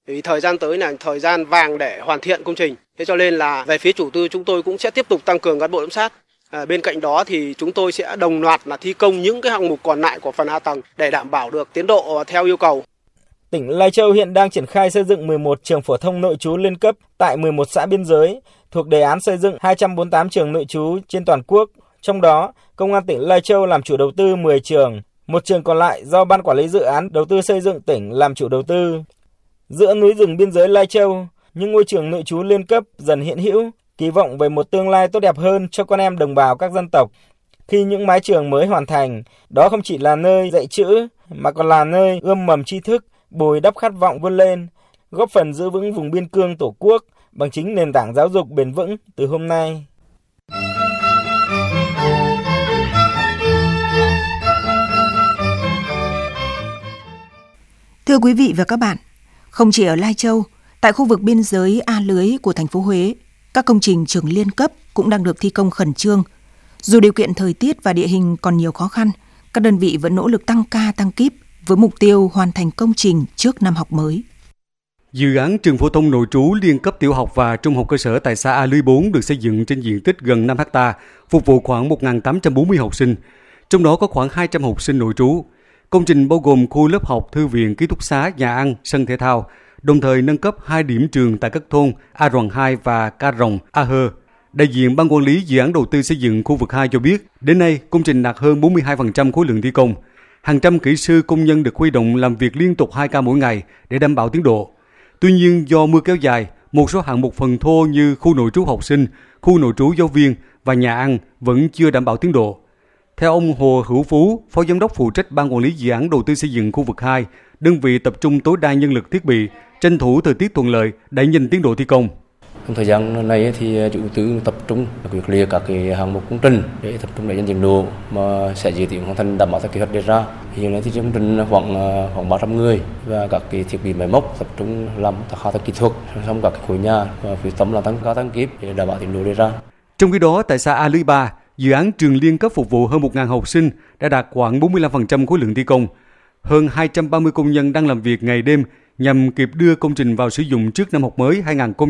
Vì thời gian tới là thời gian vàng để hoàn thiện công trình. Thế cho nên là về phía chủ tư chúng tôi cũng sẽ tiếp tục tăng cường cán bộ giám sát. Bên cạnh đó thì chúng tôi sẽ đồng loạt là thi công những cái hạng mục còn lại của phần hạ tầng để đảm bảo được tiến độ theo yêu cầu. Tỉnh Lai Châu hiện đang triển khai xây dựng 11 trường phổ thông nội trú liên cấp tại 11 xã biên giới thuộc đề án xây dựng 248 trường nội trú trên toàn quốc. Trong đó, Công an tỉnh Lai Châu làm chủ đầu tư 10 trường, một trường còn lại do Ban Quản lý Dự án Đầu tư xây dựng tỉnh làm chủ đầu tư. Giữa núi rừng biên giới Lai Châu, những ngôi trường nội trú liên cấp dần hiện hữu, kỳ vọng về một tương lai tốt đẹp hơn cho con em đồng bào các dân tộc. Khi những mái trường mới hoàn thành, đó không chỉ là nơi dạy chữ, mà còn là nơi ươm mầm tri thức, bồi đắp khát vọng vươn lên, góp phần giữ vững vùng biên cương Tổ quốc bằng chính nền tảng giáo dục bền vững từ hôm nay. Thưa quý vị và các bạn, không chỉ ở Lai Châu, tại khu vực biên giới A Lưới của thành phố Huế, các công trình trường liên cấp cũng đang được thi công khẩn trương. Dù điều kiện thời tiết và địa hình còn nhiều khó khăn, các đơn vị vẫn nỗ lực tăng ca tăng kíp với mục tiêu hoàn thành công trình trước năm học mới. Dự án trường phổ thông nội trú liên cấp tiểu học và trung học cơ sở tại xã A Lưới 4 được xây dựng trên diện tích gần 5 ha, phục vụ khoảng 1.840 học sinh, trong đó có khoảng 200 học sinh nội trú. Công trình bao gồm khu lớp học, thư viện, ký túc xá, nhà ăn, sân thể thao, đồng thời nâng cấp 2 điểm trường tại các thôn A Ròn 2 và Ca Rồng, A Hơ. Đại diện Ban Quản lý Dự án Đầu tư xây dựng khu vực 2 cho biết, đến nay công trình đạt hơn 42% khối lượng thi công. Hàng trăm kỹ sư công nhân được huy động làm việc liên tục 2 ca mỗi ngày để đảm bảo tiến độ. Tuy nhiên, do mưa kéo dài, một số hạng mục phần thô như khu nội trú học sinh, khu nội trú giáo viên và nhà ăn vẫn chưa đảm bảo tiến độ. Theo ông Hồ Hữu Phú, Phó Giám đốc phụ trách Ban Quản lý Dự án Đầu tư xây dựng khu vực 2, đơn vị tập trung tối đa nhân lực thiết bị, tranh thủ thời tiết thuận lợi, đẩy nhanh tiến độ thi công. Trong thời gian này thì chủ đầu tư tập trung quyết liệt các cái hạng mục công trình để tập trung đẩy nhanh tiến độ mà sẽ dự kiến hoàn thành đảm bảo theo kế hoạch đề ra. Hiện nay thì công trình khoảng 300 người và các cái thiết bị máy móc tập trung làm hạ tầng kỹ thuật, xong các cái khối nhà và quyết tâm là tăng ca tăng kíp để đảm bảo tiến độ đề ra. Trong khi đó, tại xã A Lưới 3, dự án trường liên cấp phục vụ hơn 1.000 học sinh đã đạt khoảng 45% khối lượng thi công. Hơn 230 công nhân đang làm việc ngày đêm nhằm kịp đưa công trình vào sử dụng trước năm học mới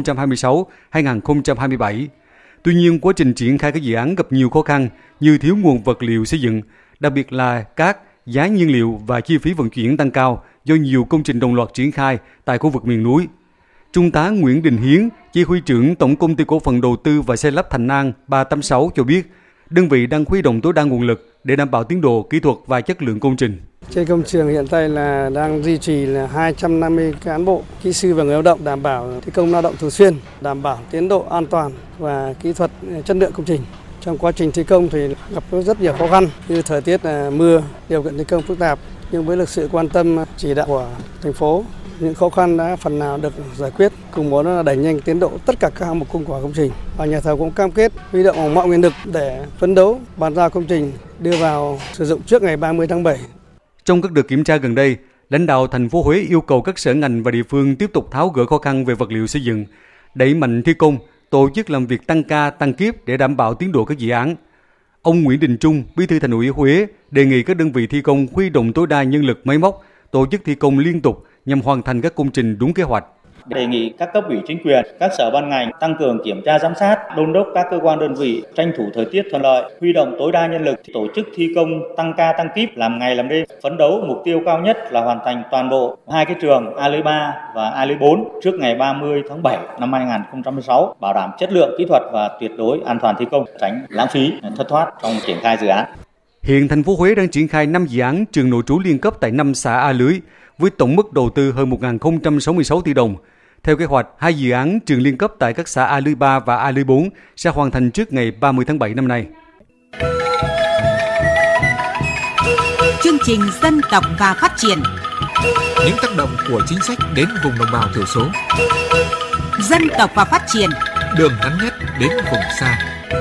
2026-2027. Tuy nhiên, quá trình triển khai các dự án gặp nhiều khó khăn như thiếu nguồn vật liệu xây dựng, đặc biệt là cát, giá nhiên liệu và chi phí vận chuyển tăng cao do nhiều công trình đồng loạt triển khai tại khu vực miền núi. Trung tá Nguyễn Đình Hiến, Chỉ huy trưởng Tổng công ty Cổ phần Đầu tư và Xây lắp Thành An 386 cho biết, đơn vị đang huy động tối đa nguồn lực để đảm bảo tiến độ kỹ thuật và chất lượng công trình. Trên công trường hiện tại là đang duy trì là 250 cán bộ, kỹ sư và người lao động đảm bảo thi công lao động thường xuyên, đảm bảo tiến độ an toàn và kỹ thuật chất lượng công trình. Trong quá trình thi công thì gặp rất nhiều khó khăn như thời tiết mưa, điều kiện thi công phức tạp, nhưng với sự quan tâm chỉ đạo của thành phố, những khó khăn đã phần nào được giải quyết, cùng muốn là đẩy nhanh tiến độ tất cả các hạng mục của công trình. Và nhà thầu cũng cam kết huy động mọi nguồn lực để phấn đấu bàn giao công trình đưa vào sử dụng trước ngày 30 tháng 7. Trong các đợt kiểm tra gần đây, lãnh đạo thành phố Huế yêu cầu các sở ngành và địa phương tiếp tục tháo gỡ khó khăn về vật liệu xây dựng, đẩy mạnh thi công, tổ chức làm việc tăng ca, tăng kíp để đảm bảo tiến độ các dự án. Ông Nguyễn Đình Trung, Bí thư Thành ủy Huế, đề nghị các đơn vị thi công huy động tối đa nhân lực máy móc, tổ chức thi công liên tục nhằm hoàn thành các công trình đúng kế hoạch. Đề nghị các cấp ủy chính quyền, các sở ban ngành tăng cường kiểm tra giám sát, đôn đốc các cơ quan đơn vị tranh thủ thời tiết thuận lợi, huy động tối đa nhân lực, tổ chức thi công tăng ca tăng kíp, làm ngày làm đêm, phấn đấu mục tiêu cao nhất là hoàn thành toàn bộ 2 cái trường A Lưới 3 và A Lưới 4 trước ngày 30 tháng 7 năm 2016, bảo đảm chất lượng kỹ thuật và tuyệt đối an toàn thi công, tránh lãng phí, thất thoát trong triển khai dự án. Hiện thành phố Huế đang triển khai 5 dự án trường nội trú liên cấp tại 5 xã A Lưới với tổng mức đầu tư hơn 1.066 tỷ đồng. Theo kế hoạch, 2 dự án trường liên cấp tại các xã A Lưới 3 và A Lưới 4 sẽ hoàn thành trước ngày 30 tháng 7 năm nay. Chương trình Dân tộc và Phát triển. Những tác động của chính sách đến vùng đồng bào thiểu số. Dân tộc và Phát triển. Đường ngắn nhất đến vùng xa.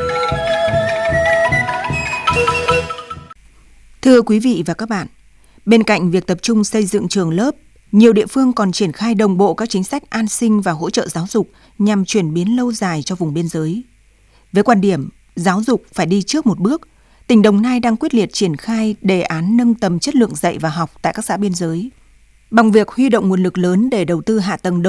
Thưa quý vị và các bạn, bên cạnh việc tập trung xây dựng trường lớp, nhiều địa phương còn triển khai đồng bộ các chính sách an sinh và hỗ trợ giáo dục nhằm chuyển biến lâu dài cho vùng biên giới. Với quan điểm giáo dục phải đi trước một bước, tỉnh Đồng Nai đang quyết liệt triển khai đề án nâng tầm chất lượng dạy và học tại các xã biên giới. Bằng việc huy động nguồn lực lớn để đầu tư hạ tầng